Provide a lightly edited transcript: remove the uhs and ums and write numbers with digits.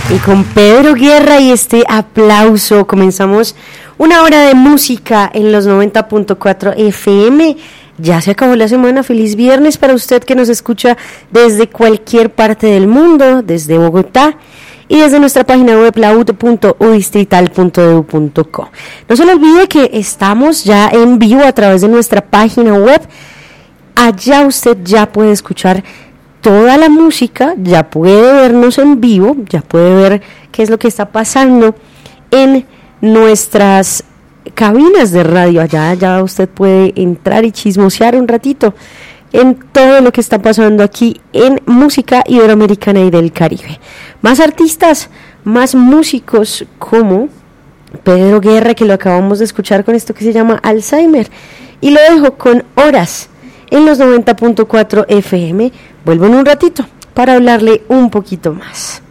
Y con Pedro Guerra y este aplauso comenzamos una hora de música en los 90.4 FM. Ya se acabó la semana, feliz viernes para usted que nos escucha desde cualquier parte del mundo, desde Bogotá y desde nuestra página web laud.udistrital.edu.co. No se le olvide que estamos ya en vivo a través de nuestra página web. Allá usted ya puede escuchar toda la música, ya puede vernos en vivo, ya puede ver qué es lo que está pasando en nuestras cabinas de radio. Allá usted puede entrar y chismosear un ratito en todo lo que está pasando aquí en música iberoamericana y del Caribe. Más artistas, más músicos como Pedro Guerra, que lo acabamos de escuchar con esto que se llama Alzheimer, y lo dejo con Horas en los 90.4 FM. Vuelvo en un ratito para hablarle un poquito más.